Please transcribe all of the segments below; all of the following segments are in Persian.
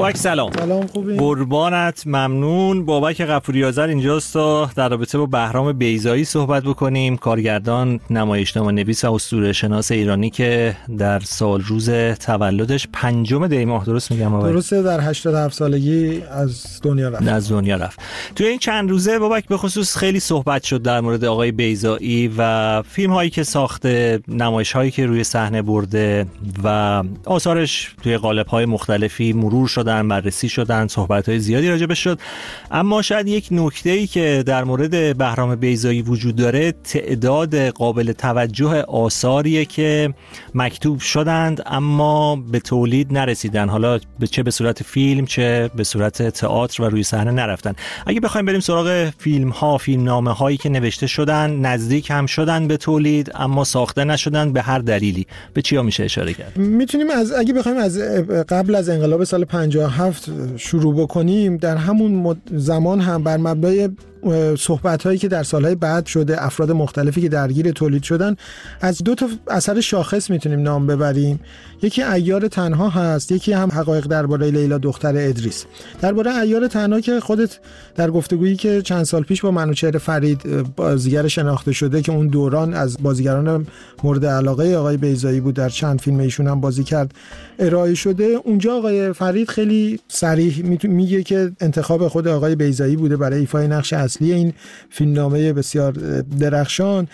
بابک سلام. سلام، خوبی؟ قربانت، ممنون. بابک غفوری آذر اینجاست تا در رابطه با بهرام بیضایی صحبت بکنیم، کارگردان، نمایشنامه‌نویس و اسطوره‌شناس ایرانی که در سال روز تولدش 5 دی ماه، درست میگم بابک؟ درسته، در 87 سالگی از دنیا رفت. توی این چند روزه بابک به خصوص خیلی صحبت شد در مورد آقای بیضایی و فیلم هایی که ساخته، نمایش هایی که روی صحنه برده و آثارش توی قالب های مختلفی مرور شدن، بررسی شدن، صحبت های زیادی راجبش شد. اما شاید یک نکته‌ای که در مورد بهرام بیضایی وجود داره، تعداد قابل توجه آثاریه که مکتوب شدند اما به تولید نرسیدن، حالا چه به صورت فیلم چه به صورت تئاتر و روی صحنه نرفتن. اگه بخوایم بریم سراغ فیلم ها، فیلم نامه هایی که نوشته شدن، نزدیک هم شدن به تولید اما ساخته نشدن به هر دلیلی، به چیا میشه اشاره کرد؟ میتونیم اگه بخوایم از قبل از انقلاب سال 57 شروع بکنیم، در همون زمان هم بر مبنای صحبت‌هایی که در سالهای بعد شده، افراد مختلفی که درگیر تولید شدن، از دو تا اثر شاخص میتونیم نام ببریم. یکی عیار تنها هست، یکی هم حقایق درباره لیلا دختر ادریس. درباره عیار تنها که خودت در گفتگویی که چند سال پیش با منوچهر فرید، بازیگر شناخته شده که اون دوران از بازیگران مورد علاقه آقای بیضایی بود، در چند فیلم ایشون هم بازی کرد، ارائه شده، اونجا آقای فرید خیلی صریح میگه که انتخاب خود آقای بیضایی بوده برای ایفای نقش اصلی این فیلمنامه بسیار درخشان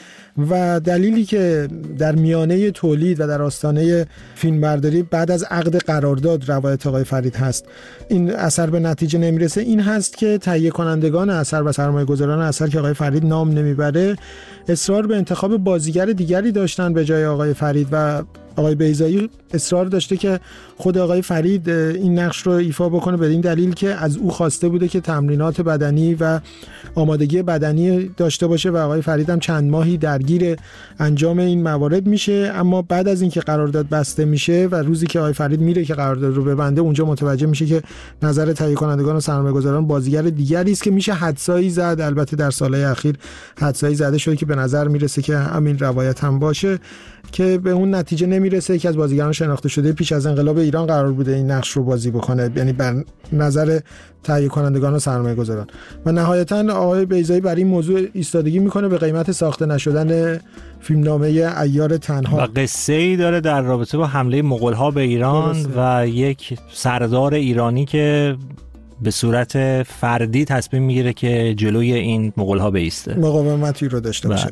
و دلیلی که در میانه تولید و در آستانه فیلمبرداری بعد از عقد قرارداد روایت آقای فرید هست این اثر به نتیجه نمیرسه، این هست که تهیه کنندگان اثر و سرمایه‌گذاران اثر که آقای فرید نام نمیبره اصرار به انتخاب بازیگر دیگری داشتن به جای آقای فرید و آقای بیضایی اصرار داشته که خود آقای فرید این نقش رو ایفا بکنه، به این دلیل که از او خواسته بوده که تمرینات بدنی و آمادگی بدنی داشته باشه و آقای فرید هم چند ماهی درگیر انجام این موارد میشه. اما بعد از اینکه قرارداد بسته میشه و روزی که آقای فرید میره که قرارداد رو ببنده، اونجا متوجه میشه که نظر تهیه کنندگان و سرمایه‌گذاران بازیگر دیگری است که میشه حدسایی زد. البته در سالهای اخیر حدسایی زده شده که به نظر میرسه که همین روایت هم باشه، که به اون نتیجه نمیرسه که از بازیگران شناخته شده پیش از انقلاب ایران قرار بوده این نقش رو بازی بکنه، یعنی بر نظر تهیه کنندگان و سرمایه‌گذاران. و نهایتاً آقای بیضایی برای این موضوع ایستادگی میکنه به قیمت ساخته نشدن فیلمنامه عیار تنها. و قصه‌ای داره در رابطه با حمله مغول‌ها به ایران و یک سردار ایرانی که به صورت فردی تصمیم میگیره که جلوی این مغول‌ها بایسته، مقاومتی رو داشته باشه.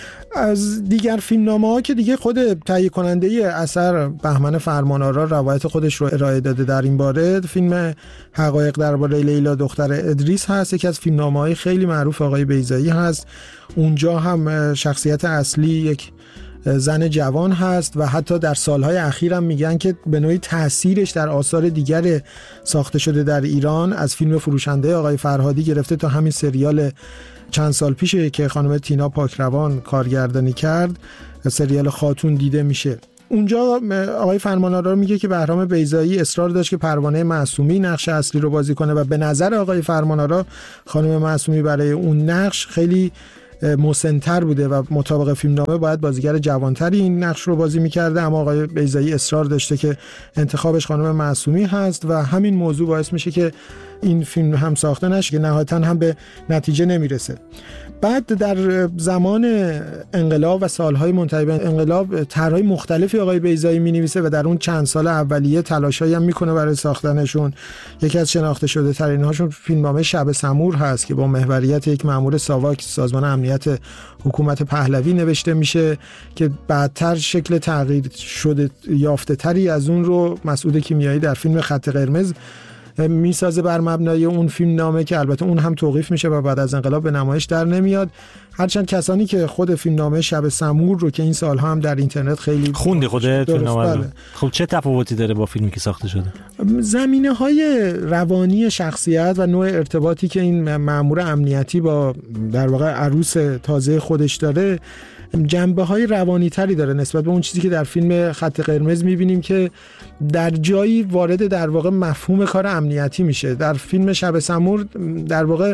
از دیگر فیلمنامه‌ها که دیگه خود تهیه کننده اثر بهمن فرمانآرا روایت خودش رو ارائه داده در این باره، فیلم حقایق درباره لیلا دختر ادریس هست، یکی از فیلمنامه‌های خیلی معروف آقای بیضایی هست. اونجا هم شخصیت اصلی یک زن جوان هست و حتی در سالهای اخیر هم میگن که به نوعی تأثیرش در آثار دیگر ساخته شده در ایران، از فیلم فروشنده آقای فرهادی گرفته تا همین سریال چند سال پیشه که خانم تینا پاکروان کارگردانی کرد، سریال خاتون دیده میشه. اونجا آقای فرمانآرا میگه که بهرام بیضایی اصرار داشت که پروانه معصومی نقش اصلی رو بازی کنه و به نظر آقای فرمانآرا خانم معصومی برای اون نقش خیلی مسن‌تر بوده و مطابق فیلمنامه باید بازیگر جوانتری این نقش رو بازی میکرده، اما آقای بیضایی اصرار داشته که انتخابش خانم معصومی هست و همین موضوع باعث میشه که این فیلم هم ساخته نشه که نهایتاً هم به نتیجه نمیرسه. بعد در زمان انقلاب و سالهای منتهی به انقلاب طرح‌های مختلفی آقای بیضایی می‌نویسه و در اون چند سال اولیه تلاشایی هم میکنه برای ساختنشون. یکی از شناخته شده ترین هاشون فیلمنامه شب سمور هست که با محوریت یک مأمور ساواک سازمان امنیت حکومت پهلوی نوشته میشه که بعدتر شکل تغییر شده یافته تری از اون رو مسعود کیمیایی در فیلم خط قرمز میسازه بر مبنای اون فیلم نامه که البته اون هم توقیف میشه و بعد از انقلاب به نمایش در نمیاد. هرچند کسانی که خود فیلم نامه شب سمور رو که این سالها هم در اینترنت خیلی خوندی خودت فیلم نامه رو، خب چه تفاوتی داره با فیلمی که ساخته شده؟ زمینه‌های روانی شخصیت و نوع ارتباطی که این مأمور امنیتی با در واقع عروس تازه خودش داره جنبه‌های روانی‌تری داره نسبت به اون چیزی که در فیلم خط قرمز می‌بینیم که در جایی وارد در واقع مفهوم کار امنیتی میشه. در فیلم شب سمور در واقع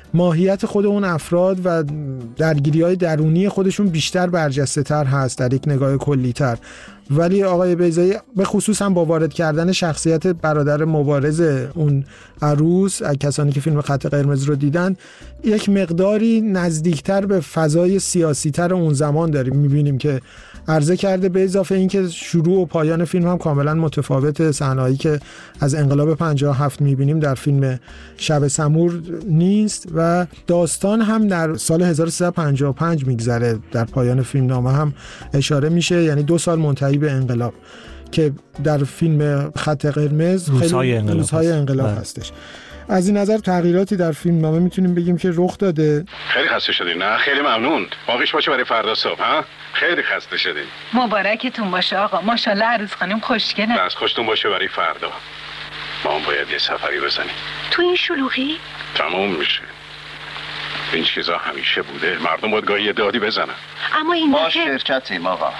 ماهیت خود اون افراد و درگیری‌های درونی خودشون بیشتر برجسته‌تر هست در یک نگاه کلی‌تر. ولی آقای بیضایی به خصوص هم با وارد کردن شخصیت برادر مبارز اون عروس، کسانی که فیلم خط قرمز رو دیدن، یک مقداری نزدیکتر به فضای سیاسی‌تر اون زمان داریم می‌بینیم که عرضه کرده. به اضافه اینکه شروع و پایان فیلم هم کاملا متفاوته. صحنه‌ای که از انقلاب 57 می‌بینیم در فیلم شب سمور نیست و داستان هم در سال 1355 میگذره. در پایان فیلم نامه هم اشاره میشه، یعنی 2 سال منتهی به انقلاب که در فیلم خط قرمز خیلی روزهای انقلاب هستش. از این نظر تغییراتی در فیلم نامه میتونیم بگیم که رخ داده. خیلی خسته شدین؟ نه خیلی ممنون. باقیش باشه برای فردا صبح. ها خیلی خسته شدین. مبارکتون باشه آقا. ماشاءالله عروس خانم خوشگله. دست خوشتون باشه برای فردا. ما هم باید یه سفری بزنیم. تو این شلوغی تموم میشه. این چیزا همیشه بوده. مردم باید گاهی دادی بزنن. اما این ما شرکتیم آقا.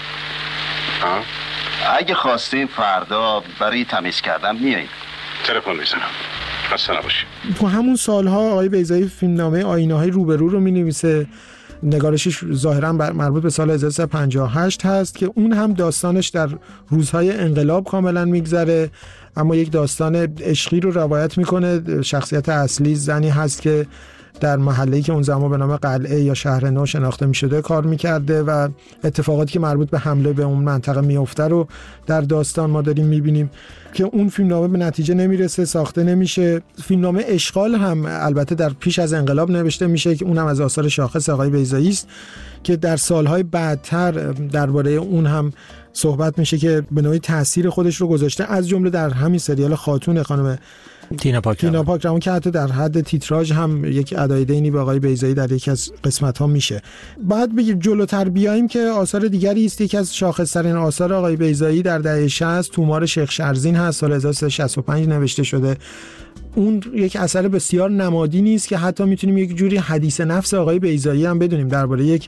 اگه خواستین فردا برای تمیز کردن میاییم. تلفن میزنم. خسته نباشی. تو همون سالها آقای بیضایی فیلمنامه آینه‌های روبرو رو می‌نویسه. نگارشش ظاهراً مربوط به سال 1358 هست که اون هم داستانش در روزهای انقلاب کاملا میگذره، اما یک داستان عشقی رو روایت میکنه. شخصیت اصلی زنی هست که در محله‌ای که اون زمان به نام قلعه یا شهر نو شناخته می‌شده کار می‌کرده و اتفاقاتی که مربوط به حمله به اون منطقه میفته رو در داستان ما داریم می‌بینیم که اون فیلمنامه به نتیجه نمیرسه، ساخته نمیشه. فیلمنامه اشغال هم البته در پیش از انقلاب نوشته میشه که اونم از آثار شاخص آقای بیضایی است که در سالهای بعدتر درباره اون هم صحبت میشه که به نوعی تأثیر خودش رو گذاشته، از جمله در همین سریال خاتون خانم تینا پاکرامون که حتی در حد تیتراژ هم یک ادای دینی به آقای بیضایی در یکی از قسمت‌ها میشه. بعد بگیم جلوتر بیایم که آثار دیگری است. یکی از شاخص‌ترین آثار آقای بیضایی در دهه 60 تومار شیخ شرزین هست، سال 1365 نوشته شده. اون یک اثر بسیار نمادی نیست که حتی میتونیم یک جوری حدیث نفس آقای بیضایی هم بدونیم درباره یک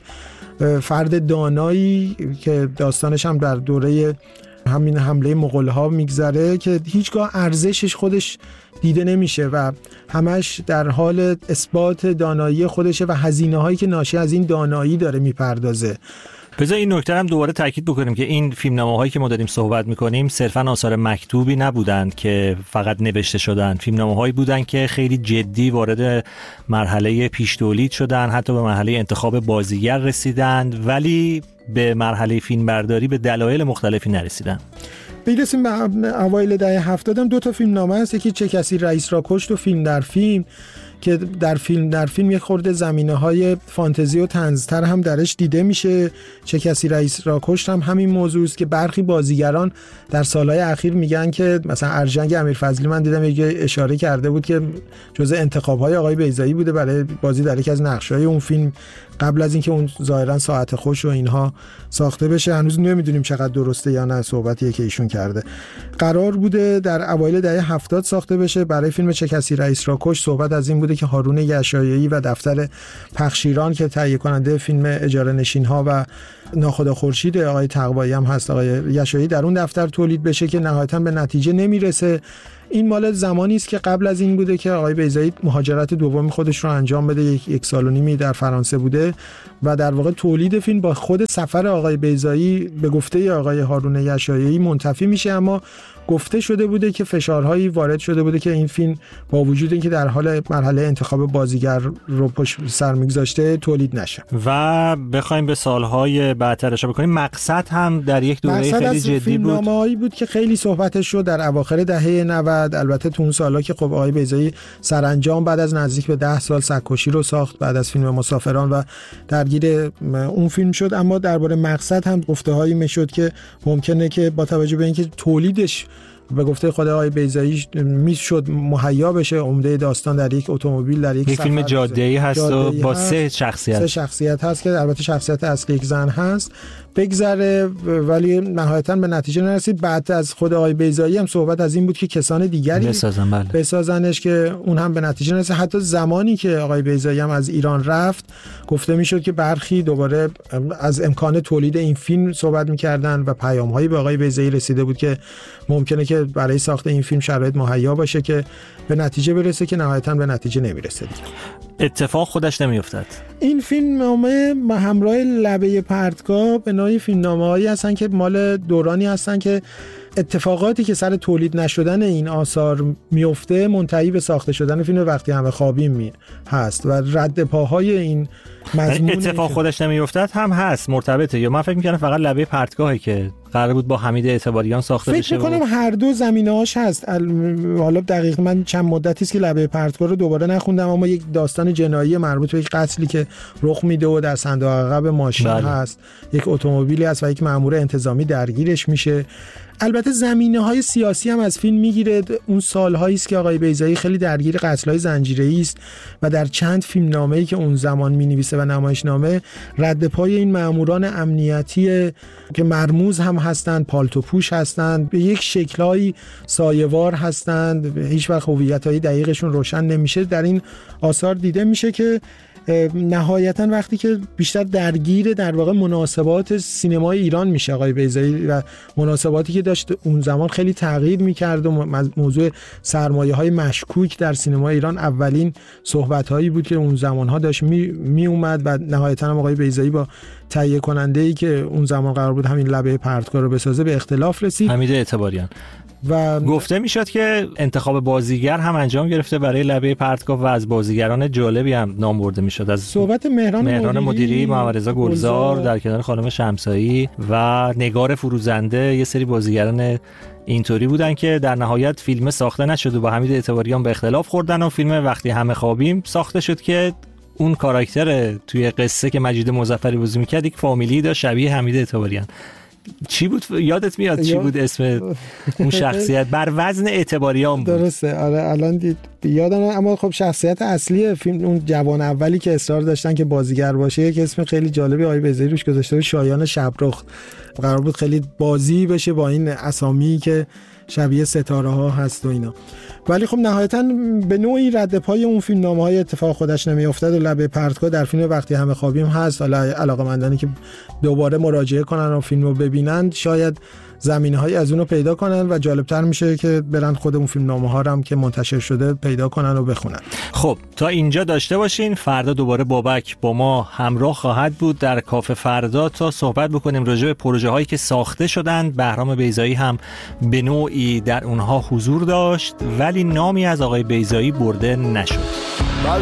فرد دانایی که داستانش هم در دوره همین حمله مغول‌ها میگذره که هیچگاه ارزشش خودش دیده نمیشه و همش در حال اثبات دانایی خودشه و هزینه‌هایی که ناشی از این دانایی داره میپردازه. بذار این نکته هم دوباره تاکید بکنیم که این فیلمنامه‌هایی که ما داریم صحبت می‌کنیم صرفاً آثار مکتوبی نبودند که فقط نوشته شدند. فیلمنامه‌هایی بودند که خیلی جدی وارد مرحله پیش تولید شدند، حتی به مرحله انتخاب بازیگر رسیدند، ولی به مرحله فیلمبرداری به دلایل مختلفی نرسیدند. برسیم به اوایل دهه 70 هم 2 تا فیلمنامه هست، یکی چه کسی رئیس را کشت و فیلم در فیلم که در فیلم یک خورده زمینه‌های فانتزی و طنزتر هم درش دیده میشه. چه کسی رئیس را کشت هم همین موضوع است که برخی بازیگران در سالهای اخیر میگن که مثلا ارجنگ امیرفضلی من دیدم یه اشاره کرده بود که جزء انتخاب‌های آقای بیضایی بوده برای بازی در یکی از نقش‌های اون فیلم قبل از اینکه اون ظاهرا ساعت خوش و اینها ساخته بشه. هنوز نمیدونیم چقدر درسته یا نه صحبتیه که ایشون کرده. قرار بوده در اوایل دهه 70 ساخته بشه. برای فیلم چه کسی رئیس را کشت صحبت از این بوده که هارون یشایعی و دفتر پخشیران که تهیه کننده فیلم اجاره نشین‌ها و ناخدا خورشید آقای تقوایی هم هست، آقای یشایعی در اون دفتر تولید بشه که نهایتاً به نتیجه نمیرسه. این مال زمانی است که قبل از این بوده که آقای بیضایی مهاجرت دوم خودش رو انجام بده. یک سال و نیمی در فرانسه بوده و در واقع تولید فیلم با خود سفر آقای بیضایی به گفته آقای هارون یشایعی منتفی میشه، اما گفته شده بوده که فشارهایی وارد شده بوده که این فیلم با وجود اینکه در حال مرحله انتخاب بازیگر رو پشت سر میگذاشته تولید نشه. و بخوایم به سالهای بعدتر اشاره بکنیم، مقصد هم در یک دوره خیلی جدی بود. فیلمنامه‌ای بود که خیلی صحبتش شد در اواخر دهه 90. البته تو اون سالا که خب آقای بیضایی سرانجام بعد از نزدیک به 10 سال سگ‌کشی رو ساخت بعد از فیلم مسافران و درگیر اون فیلم شد، اما درباره مقصد هم گفته‌هایی میشد که ممکنه که با توجه به اینکه تولیدش به گفته خود آقای بیضایی میشد مهیا بشه، عمده داستان در یک اتومبیل در یک فیلم جاده‌ای هست و با 3 شخصیت هست که البته شخصیت اصلی یک زن هست بگذره، ولی نهایتاً به نتیجه نرسید. بعد از خود آقای بیضایی هم صحبت از این بود که کسان دیگری بسازنش که اون هم به نتیجه نرسید. حتی زمانی که آقای بیضایی هم از ایران رفت گفته میشد که برخی دوباره از امکان تولید این فیلم صحبت میکردن و پیام‌هایی به آقای بیضایی رسیده بود که ممکنه که برای ساخت این فیلم شرایط مهیا باشه که به نتیجه برسه که نهایتاً به نتیجه نمیرسه دیگه. اتفاق خودش نمیافتد. این فیلمنامه با همراه لبه پرتگاه به نوعی فیلمنامه‌هایی هستن که مال دورانی هستن که اتفاقاتی که سر تولید نشدن این آثار میفته منتهی به ساخته شدن فیلم وقتی همه خوابیم هست و رد پاهای این مضمون اتفاق خودش نمیافتد هم هست مرتبطه، یا من فکر می‌کنم فقط لبه پرتگاهی که قرار بود با حمید اعتباریان ساخته بشه. فکر می‌کنم هر دو زمینه‌هاش هست. حالا دقیق من چند مدتی است که لبه پرتگاه رو دوباره نخوندم، اما یک داستان جنایی مربوط به یک قتلی که رخ میده و در صندوق عقب ماشین هست، یک اتومبیلی هست و یک مأمور انتظامی درگیرش میشه. البته زمینه‌های سیاسی هم از فیلم میگیره. اون سال‌هایی است که آقای بیضایی خیلی درگیر قتل‌های زنجیره‌ای است و در چند فیلمنامه‌ای که اون زمان می‌نویسه و نمایشنامه رد پای این مأموران امنیتی که مرموز هم هستند، پالتوپوش هستند، به یک شکل‌های سایه‌وار هستند، هیچ وقت هویت‌های دقیقشون روشن نمیشه، در این آثار دیده میشه که نهایتاً وقتی که بیشتر درگیر در واقع مناسبات سینمای ایران میشه آقای بیضایی و مناسباتی که داشت اون زمان خیلی تغییر میکرد و موضوع سرمایه‌های مشکوک در سینمای ایران اولین صحبت‌هایی بود که اون زمان‌ها داشت می اومد و نهایتاً هم آقای بیضایی با تهیه کننده‌ای که اون زمان قرار بود همین لبه پرتگاه رو بسازه به اختلاف رسید، حمید اعتباریان. و گفته میشد که انتخاب بازیگر هم انجام گرفته برای لبه پرتگاه و از بازیگران جالبی هم نام برده میشد. از صحبت مهران مدیری، محمد رضا گلزار در کنار خانم شمسایی و نگار فروزنده، یه سری بازیگران اینطوری بودن که در نهایت فیلم ساخته نشد و با حمید اعتباریان به اختلاف خوردن و فیلم وقتی همه خوابیم ساخته شد که اون کاراکتر توی قصه که مجید مظفری بازی میکرد یک فامیلی داشت شبیه حمید اعتباریان. چی بود یادت میاد چی بود اسم اون شخصیت؟ بر وزن اعتباریان بود. درسته، آره الان یادم، اما خب شخصیت اصلی فیلم اون جوان اولی که اصرار داشتن که بازیگر باشه یک اسم خیلی جالبی آقای بیضایی روش گذاشته بود، شایان شبرخ. قرار بود خیلی بازی بشه با این اسامی که شبیه ستاره ها هست و اینا، ولی خب نهایتاً به نوعی رد پای اون فیلمنامه‌های اتفاق خودش نمیافتد و لبه پرتگاه در فیلم وقتی همه خوابیم هست. حالا علاقه‌مندانی که دوباره مراجعه کنن و فیلمو ببینن شاید زمینه‌های از اونو پیدا کنن و جالبتر میشه که برن خود اون فیلمنامه‌ها رو هم که منتشر شده پیدا کنن و بخونن. خب تا اینجا داشته باشین. فردا دوباره بابک با ما همراه خواهد بود در کافه فردا تا صحبت بکنیم راجع به پروژه‌هایی که ساخته شدند. بهرام بیضایی هم به نوعی در اونها حضور داشت ولی نامی از آقای بیضایی برده نشد.